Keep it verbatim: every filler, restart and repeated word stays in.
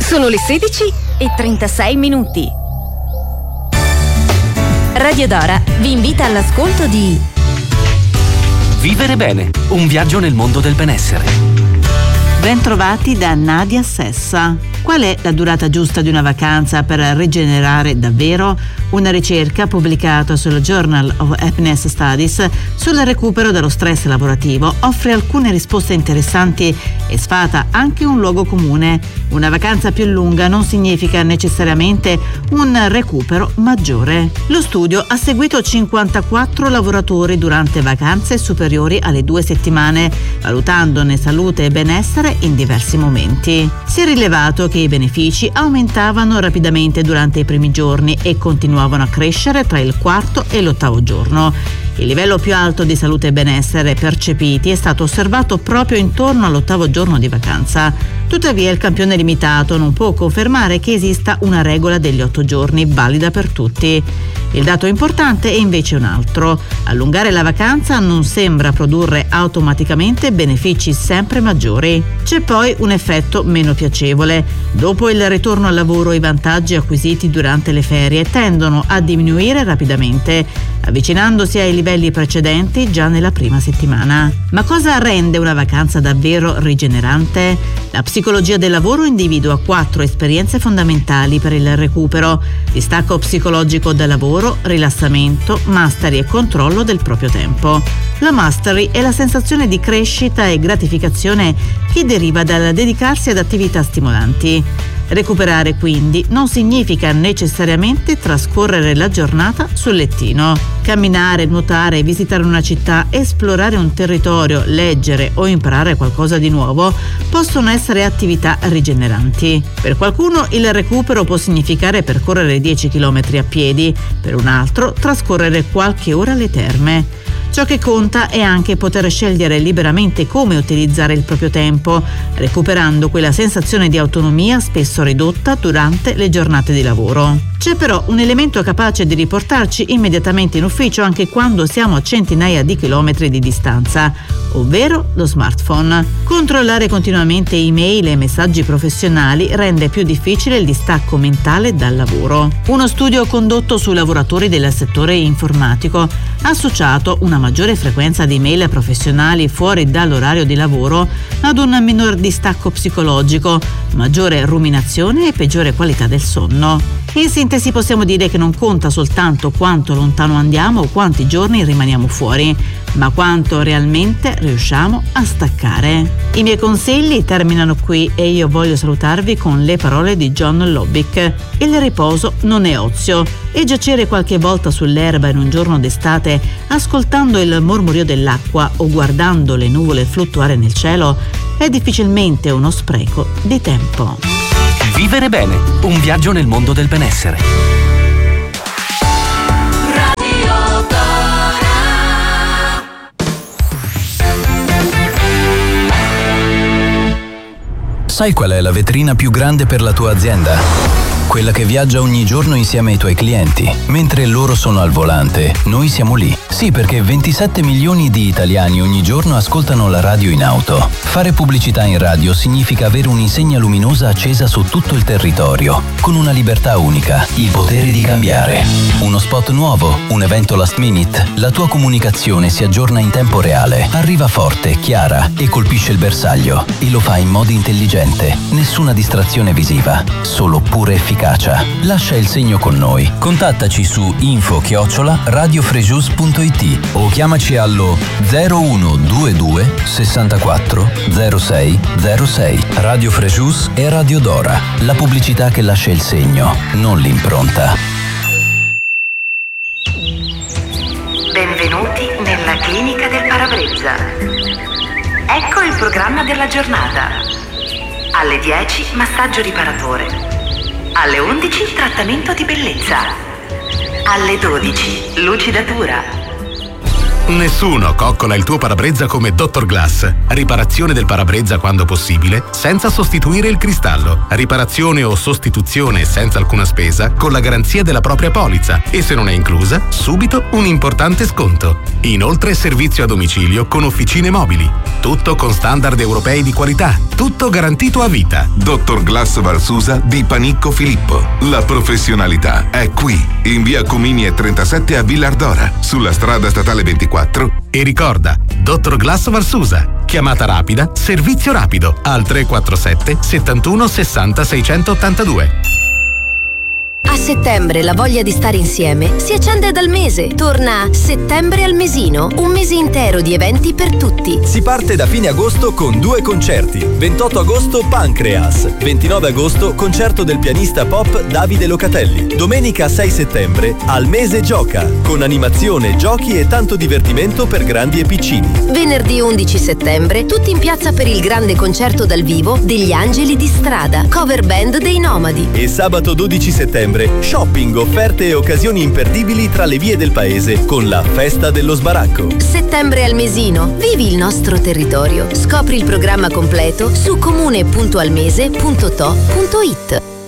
Sono le sedici e trentasei minuti. Radio Dora vi invita all'ascolto di Vivere bene, un viaggio nel mondo del benessere. Bentrovati da Nadia Sessa. Qual è la durata giusta di una vacanza per rigenerare davvero? Una ricerca pubblicata sul Journal of Happiness Studies sul recupero dallo stress lavorativo offre alcune risposte interessanti e sfata anche un luogo comune. Una vacanza più lunga non significa necessariamente un recupero maggiore. Lo studio ha seguito cinquantaquattro lavoratori durante vacanze superiori alle due settimane, valutandone salute e benessere in diversi momenti. Si è rilevato che i benefici aumentavano rapidamente durante i primi giorni e continuavano a crescere tra il quarto e l'ottavo giorno. Il livello più alto di salute e benessere percepiti è stato osservato proprio intorno all'ottavo giorno di vacanza. Tuttavia il campione limitato non può confermare che esista una regola degli otto giorni valida per tutti. Il dato importante è invece un altro. Allungare la vacanza non sembra produrre automaticamente benefici sempre maggiori. C'è poi un effetto meno piacevole. Dopo il ritorno al lavoro, i vantaggi acquisiti durante le ferie tendono a diminuire rapidamente, avvicinandosi ai livelli precedenti già nella prima settimana. Ma cosa rende una vacanza davvero rigenerante? La psicologia del lavoro individua quattro esperienze fondamentali per il recupero: distacco psicologico dal lavoro, rilassamento, mastery e controllo del proprio tempo. La mastery è la sensazione di crescita e gratificazione che deriva dal dedicarsi ad attività stimolanti. Recuperare quindi non significa necessariamente trascorrere la giornata sul lettino. Camminare, nuotare, visitare una città, esplorare un territorio, leggere o imparare qualcosa di nuovo possono essere attività rigeneranti. Per qualcuno il recupero può significare percorrere dieci chilometri a piedi, per un altro trascorrere qualche ora alle terme. Ciò che conta è anche poter scegliere liberamente come utilizzare il proprio tempo, recuperando quella sensazione di autonomia spesso ridotta durante le giornate di lavoro. C'è però un elemento capace di riportarci immediatamente in ufficio anche quando siamo a centinaia di chilometri di distanza, ovvero lo smartphone. Controllare continuamente email e messaggi professionali rende più difficile il distacco mentale dal lavoro. Uno studio condotto su lavoratori del settore informatico ha associato una maggiore frequenza di email professionali fuori dall'orario di lavoro ad un minor distacco psicologico, maggiore ruminazione e peggiore qualità del sonno. In sintesi possiamo dire che non conta soltanto quanto lontano andiamo o quanti giorni rimaniamo fuori, ma quanto realmente riusciamo a staccare. I miei consigli terminano qui e io voglio salutarvi con le parole di John Lobbick. Il riposo non è ozio e giacere qualche volta sull'erba in un giorno d'estate, ascoltando il mormorio dell'acqua o guardando le nuvole fluttuare nel cielo, è difficilmente uno spreco di tempo. Vivere bene, un viaggio nel mondo del benessere. Radio Dora. Sai qual è la vetrina più grande per la tua azienda? Quella che viaggia ogni giorno insieme ai tuoi clienti. Mentre loro sono al volante, noi siamo lì. Sì, perché ventisette milioni di italiani ogni giorno ascoltano la radio in auto. Fare pubblicità in radio significa avere un'insegna luminosa accesa su tutto il territorio, con una libertà unica, il potere di cambiare. Uno spot nuovo, un evento last minute, la tua comunicazione si aggiorna in tempo reale, arriva forte, chiara e colpisce il bersaglio. E lo fa in modo intelligente. Nessuna distrazione visiva, solo pura efficacia. Lascia il segno con noi. Contattaci su info chiocciola radiofrejus punto it o chiamaci allo zero uno due due sessantaquattro zero sei zero sei. Radio Frejus e Radio Dora. La pubblicità che lascia il segno, non l'impronta. Benvenuti nella clinica del parabrezza. Ecco il programma della giornata. Alle dieci massaggio riparatore. Alle undici trattamento di bellezza. Alle dodici lucidatura. Nessuno coccola il tuo parabrezza come Dottor Glass. Riparazione del parabrezza quando possibile, senza sostituire il cristallo. Riparazione o sostituzione senza alcuna spesa, con la garanzia della propria polizza. E se non è inclusa, subito un importante sconto. Inoltre servizio a domicilio con officine mobili. Tutto con standard europei di qualità. Tutto garantito a vita. Dottor Glass Valsusa di Panicco Filippo. La professionalità è qui. In via Comini e trentasette a Villardora, sulla strada statale ventiquattro. E ricorda, Dottor Glass Valsusa. Chiamata rapida, servizio rapido al tre quattro sette settantuno sessanta seicentottantadue. A settembre la voglia di stare insieme si accende dal mese. Torna Settembre al Mesino, un mese intero di eventi per tutti. Si parte da fine agosto con due concerti. ventotto agosto Pancreas, ventinove agosto concerto del pianista pop Davide Locatelli. Domenica sei settembre Al Mese Gioca, con animazione, giochi e tanto divertimento per grandi e piccini. Venerdì undici settembre tutti in piazza per il grande concerto dal vivo degli Angeli di Strada, cover band dei Nomadi. E sabato dodici settembre shopping, offerte e occasioni imperdibili tra le vie del paese con la Festa dello Sbaracco. Settembre al Mesino, vivi il nostro territorio. Scopri il programma completo su comune punto almese punto to punto it.